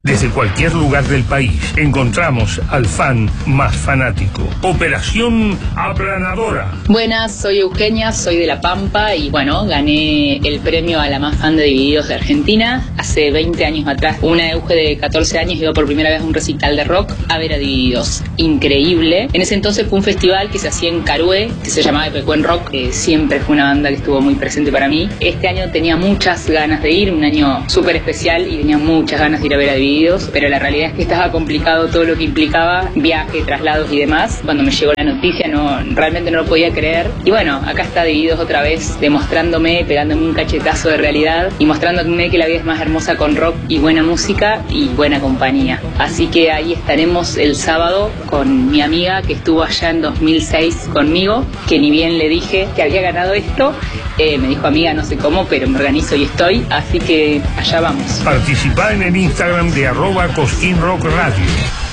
Desde cualquier lugar del país encontramos al fan más fanático. Operación Aplanadora. Buenas, soy Eugenia, soy de La Pampa y bueno, gané el premio a la más fan de Divididos de Argentina. Hace 20 años atrás, una Euge de 14 años iba por primera vez a un recital de rock a ver a Divididos. Increíble. En ese entonces fue un festival que se hacía en Carué, que se llamaba Epecuen Rock. Siempre fue una banda que estuvo muy presente para mí. Este año tenía muchas ganas de ir, un año súper especial y tenía muchas ganas de ir a ver a Divididos. Pero la realidad es que estaba complicado todo lo que implicaba, viaje, traslados y demás. Cuando me llegó la noticia realmente no lo podía creer. Y bueno, acá está Divididos otra vez, demostrándome, pegándome un cachetazo de realidad y mostrándome que la vida es más hermosa con rock y buena música y buena compañía. Así que ahí estaremos el sábado con mi amiga que estuvo allá en 2006 conmigo, que ni bien le dije que había ganado esto, me dijo: amiga, no sé cómo, pero me organizo y estoy, así que allá vamos. Participá en el Instagram de @CosquinRockRadio.